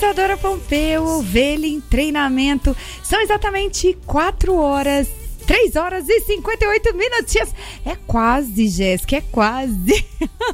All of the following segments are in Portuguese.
Isadora Pompeu, ovelha em treinamento. São exatamente 3 horas e 58 minutinhos. É quase, Jéssica, é quase.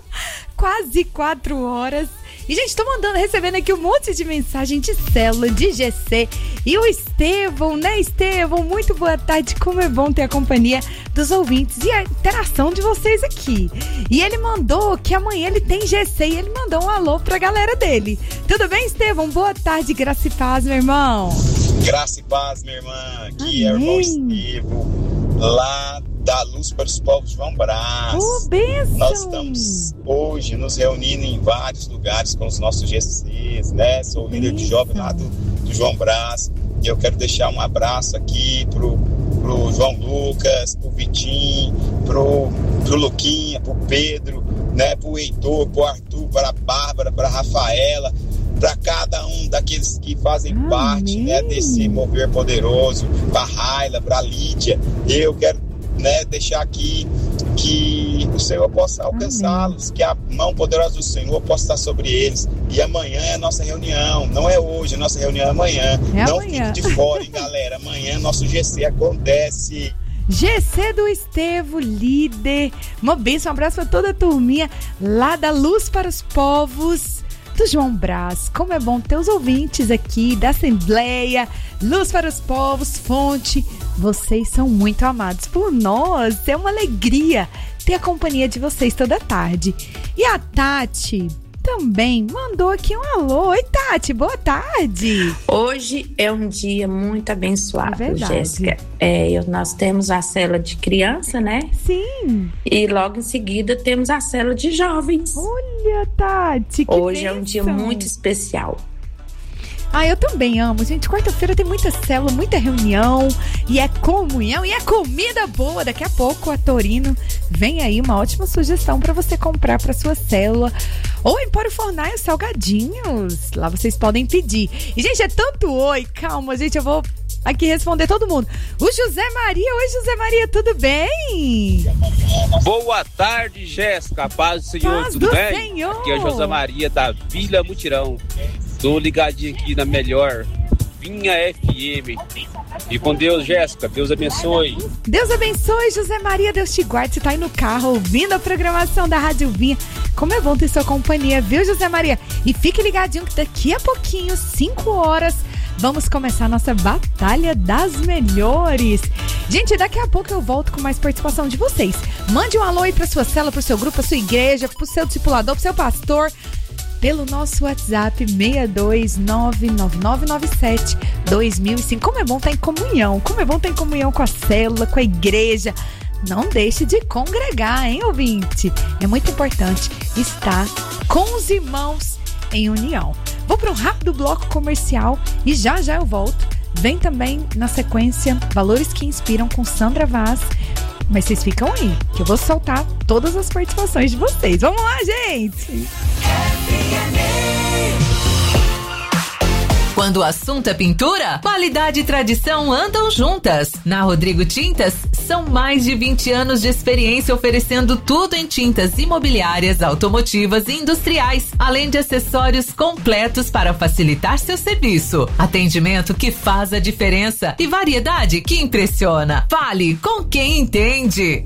Quase 4 horas. E, gente, tô recebendo aqui um monte de mensagem de célula, de GC. E o Estevão, né, Estevão? Muito boa tarde. Como é bom ter a companhia dos ouvintes e a interação de vocês aqui. E ele mandou que amanhã ele tem GC e ele mandou um alô pra galera dele. Tudo bem, Estevão? Boa tarde, graça e paz, meu irmão. Graça e paz, minha irmã. Aqui é o irmão Estevão, lá da Luz para os Povos João Brás. Bênção. Nós estamos hoje nos reunindo em vários lugares com os nossos GCs, né? Sou o líder de jovem lá do João Brás. E eu quero deixar um abraço aqui pro João Lucas, pro Vitinho, pro Luquinha, pro Pedro, né? Pro Heitor, pro Arthur, pra Bárbara, pra Rafaela, para cada um daqueles que fazem parte, né, desse mover poderoso, pra Raila, pra Lídia. Eu quero, né, deixar aqui que o Senhor possa alcançá-los, que a mão poderosa do Senhor possa estar sobre eles. E amanhã é a nossa reunião, não é hoje, a nossa reunião é amanhã. Não fique de fora, hein, galera. Amanhã nosso GC acontece. GC do Estevão, líder. Uma bênção, um abraço para toda a turminha lá da Luz para os Povos do João Brás. Como é bom ter os ouvintes aqui da Assembleia, Luz para os Povos, Fonte. Vocês são muito amados por nós. É uma alegria ter a companhia de vocês toda tarde. E a Tati também mandou aqui um alô. Oi, Tati, boa tarde. Hoje é um dia muito abençoado, Jéssica. Nós temos a célula de criança, né? Sim. E logo em seguida temos a célula de jovens. Olha, Tati, que hoje bênção. É um dia muito especial. Eu também amo, gente. Quarta-feira tem muita célula, muita reunião, e é comunhão, e é comida boa. Daqui a pouco a Torino vem aí uma ótima sugestão para você comprar para sua célula. Ou Empório Fornais, salgadinhos. Lá vocês podem pedir. E, gente, é tanto oi. Calma, gente, eu vou aqui responder todo mundo. O José Maria. Oi, José Maria, tudo bem? Boa tarde, Jéssica. A paz do Senhor, paz tudo do bem? Senhor. Aqui é o José Maria da Vila Mutirão. Tô ligadinho aqui na melhor Vinha FM. E com Deus, Jéssica. Deus abençoe. Deus abençoe, José Maria. Deus te guarde. Você tá aí no carro ouvindo a programação da Rádio Vinha. Como é bom ter sua companhia, viu, José Maria? E fique ligadinho que daqui a pouquinho, 5 horas, vamos começar a nossa Batalha das Melhores. Gente, daqui a pouco eu volto com mais participação de vocês. Mande um alô aí pra sua célula, pro seu grupo, pra sua igreja, pro seu discipulador, pro seu pastor, pelo nosso WhatsApp 62999972005. Como é bom estar em comunhão, como é bom estar em comunhão com a célula, com a igreja. Não deixe de congregar, hein, ouvinte? É muito importante estar com os irmãos em união. Vou para um rápido bloco comercial e já eu volto. Vem também, na sequência, Valores que Inspiram com Sandra Vaz. Mas vocês ficam aí, que eu vou soltar todas as participações de vocês. Vamos lá, gente! Quando o assunto é pintura, qualidade e tradição andam juntas. Na Rodrigo Tintas, são mais de 20 anos de experiência oferecendo tudo em tintas imobiliárias, automotivas e industriais, além de acessórios completos para facilitar seu serviço. Atendimento que faz a diferença e variedade que impressiona. Fale com quem entende.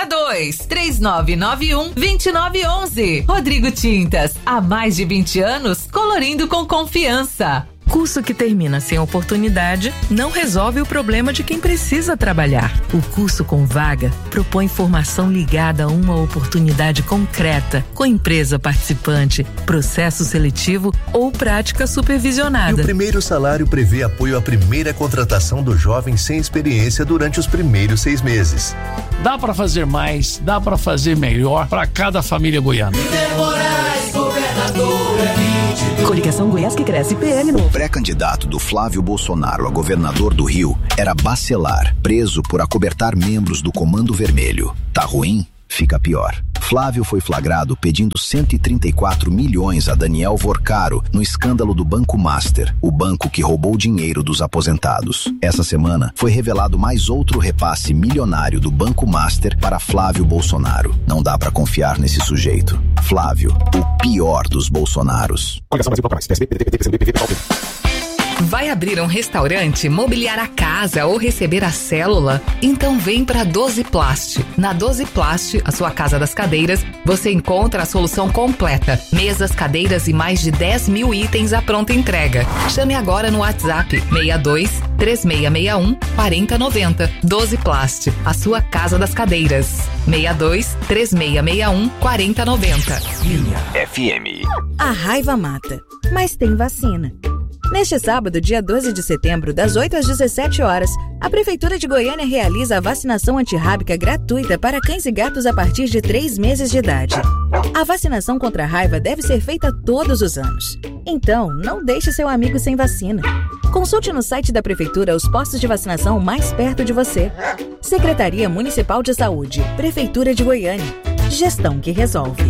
62-3991-2911. Rodrigo Tintas, há mais de 20 anos, colorindo com confiança. Curso que termina sem oportunidade não resolve o problema de quem precisa trabalhar. O curso com vaga propõe formação ligada a uma oportunidade concreta, com empresa participante, processo seletivo ou prática supervisionada. E o primeiro salário prevê apoio à primeira contratação do jovem sem experiência durante os primeiros 6 meses. Dá para fazer mais, dá para fazer melhor para cada família goiana. Coligação Goiás que cresce, PL novo. O pré-candidato do Flávio Bolsonaro a governador do Rio era Bacelar, preso por acobertar membros do Comando Vermelho. Tá ruim? Fica pior. Flávio foi flagrado pedindo 134 milhões a Daniel Vorcaro no escândalo do Banco Master, o banco que roubou dinheiro dos aposentados. Essa semana foi revelado mais outro repasse milionário do Banco Master para Flávio Bolsonaro. Não dá pra confiar nesse sujeito. Flávio, o pior dos Bolsonaros. Coligação Brasil Popular, PSB, PDT, PT, PCdoB, PV, PSOL. Quer abrir um restaurante, mobiliar a casa ou receber a célula? Então vem para 12 Plast. Na 12 Plast, a sua casa das cadeiras, você encontra a solução completa. Mesas, cadeiras e mais de 10 mil itens à pronta entrega. Chame agora no WhatsApp 62 3661 4090. 12 Plast, a sua casa das cadeiras. 62 3661 4090. FM. A raiva mata, mas tem vacina. Neste sábado, dia 12 de setembro, das 8 às 17 horas, a Prefeitura de Goiânia realiza a vacinação antirrábica gratuita para cães e gatos a partir de 3 meses de idade. A vacinação contra a raiva deve ser feita todos os anos. Então, não deixe seu amigo sem vacina. Consulte no site da Prefeitura os postos de vacinação mais perto de você. Secretaria Municipal de Saúde, Prefeitura de Goiânia. Gestão que resolve.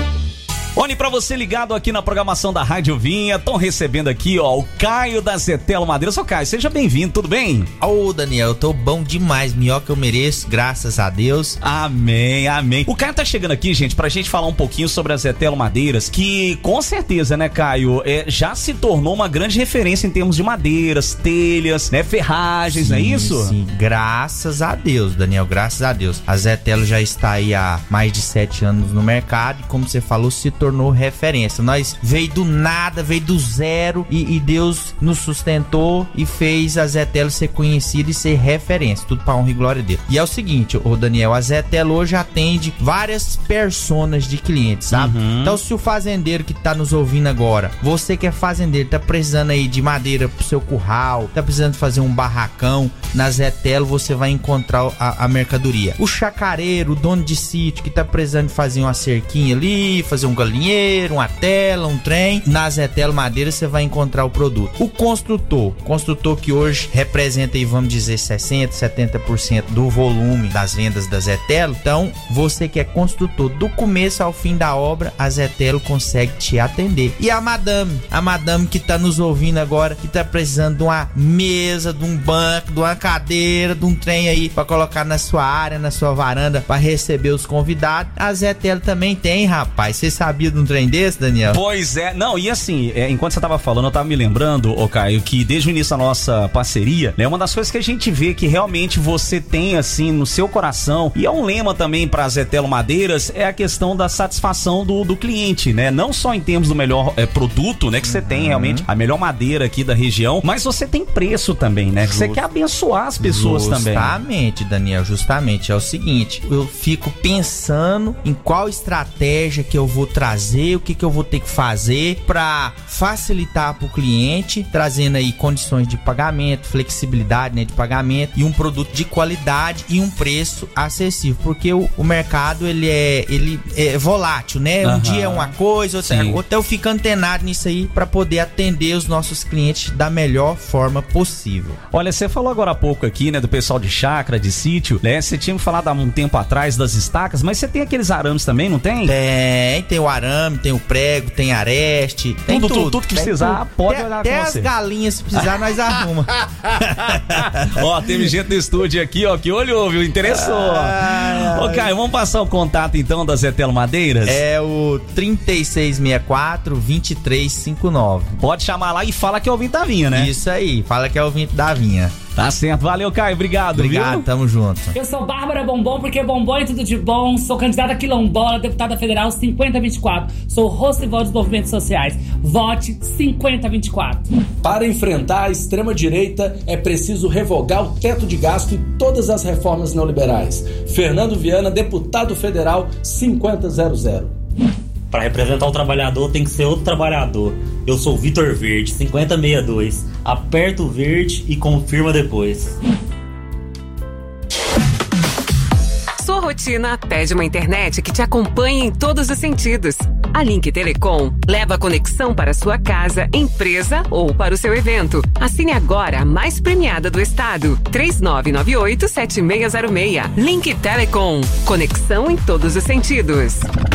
Olhe pra você ligado aqui na programação da Rádio Vinha, estão recebendo aqui, ó, o Caio da Zetelo Madeiras. Ô Caio, seja bem-vindo, tudo bem? Ô Daniel, eu tô bom demais, melhor que eu mereço, graças a Deus. Amém, amém. O Caio tá chegando aqui, gente, pra gente falar um pouquinho sobre a Zetelo Madeiras, que com certeza, né, Caio, já se tornou uma grande referência em termos de madeiras, telhas, né, ferragens, sim, não é isso? Sim, graças a Deus, Daniel, graças a Deus. A Zetelo já está aí há mais de 7 anos no mercado e, como você falou, se tornou referência. Nós veio do nada, veio do zero e Deus nos sustentou e fez a Zetelo ser conhecida e ser referência, tudo pra honra e glória dele. E é o seguinte, ô Daniel, a Zetelo hoje atende várias personas de clientes, sabe? Então, se o fazendeiro que tá nos ouvindo agora, você que é fazendeiro, tá precisando aí de madeira pro seu curral, tá precisando fazer um barracão, na Zetelo você vai encontrar a mercadoria. O chacareiro, o dono de sítio que tá precisando de fazer uma cerquinha ali, fazer um galinheiro, uma tela, um trem, na Zetelo Madeira você vai encontrar o produto. O construtor que hoje representa aí, vamos dizer, 60%, 70% do volume das vendas da Zetelo. Então, você que é construtor, do começo ao fim da obra, a Zetelo consegue te atender. E a madame que tá nos ouvindo agora, que tá precisando de uma mesa, de um banco, de uma cadeira, de um trem aí pra colocar na sua área, na sua varanda, pra receber os convidados, a Zetelo também tem, rapaz. Você sabia de um trem desse, Daniel? Pois é, não, e assim, enquanto você tava falando, eu tava me lembrando, ô Caio, que desde o início da nossa parceria, né, uma das coisas que a gente vê que realmente você tem, assim, no seu coração, e é um lema também pra Zetelo Madeiras, é a questão da satisfação do cliente, né, não só em termos do melhor produto, né, que você tem realmente a melhor madeira aqui da região, mas você tem preço também, né, que você quer abençoar as pessoas também. Justamente, Daniel, justamente, é o seguinte, eu fico pensando em qual estratégia que eu vou trazer, o que eu vou ter que fazer pra facilitar pro cliente, trazendo aí condições de pagamento, flexibilidade, né, de pagamento e um produto de qualidade e um preço acessível, porque o mercado ele é volátil, né? Um dia é uma coisa, outra é outra. Então eu fico antenado nisso aí pra poder atender os nossos clientes da melhor forma possível. Olha, você falou agora há pouco aqui, né, do pessoal de chácara, de sítio, né? Você tinha me falado há um tempo atrás das estacas, mas você tem aqueles arames também, não tem? Tem o arame, tem o prego, tem areste, tem tudo que precisar, pode olhar até com você. Até as galinhas, se precisar, nós arruma. Ó, teve gente no estúdio aqui, ó, que olhou, viu? Interessou. Ô, Caio, vamos passar o contato então da Zetelo Madeiras? É o 3664-2359. Pode chamar lá e fala que é ouvinte da Vinha, né? Isso aí, fala que é ouvinte da Vinha. Tá certo, valeu, Caio, obrigado, viu? Tamo junto. Eu sou Bárbara Bombom, porque bombom é tudo de bom. Sou candidata quilombola, deputada federal 5024. Sou rosto e voz dos movimentos sociais. Vote 5024. Para enfrentar a extrema-direita, é preciso revogar o teto de gasto e todas as reformas neoliberais. Fernando Viana, deputado federal 5000. Para representar o trabalhador tem que ser outro trabalhador. Eu sou Vitor Verde, 5062. Aperta o verde e confirma depois. Sua rotina pede uma internet que te acompanhe em todos os sentidos. A Link Telecom leva a conexão para sua casa, empresa ou para o seu evento. Assine agora a mais premiada do estado. 3998-7606. Link Telecom. Conexão em todos os sentidos.